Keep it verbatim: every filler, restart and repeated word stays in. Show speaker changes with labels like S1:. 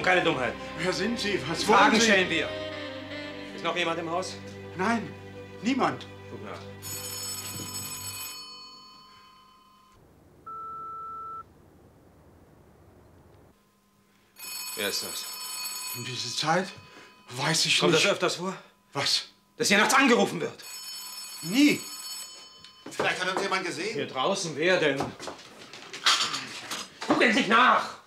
S1: keine Dummheit.
S2: Wer sind Sie? Was
S1: Fragen
S2: wollen Sie?
S1: stellen wir. Ist noch jemand im Haus?
S2: Nein, niemand.
S1: Guck nach. Wer ist das?
S2: Um diese Zeit? Weiß ich
S1: Kommt
S2: nicht.
S1: das öfters vor?
S2: Was?
S1: Dass hier nachts angerufen wird?
S2: Nie.
S3: Vielleicht hat uns jemand gesehen.
S1: Hier draußen, wer denn? Guck endlich nach!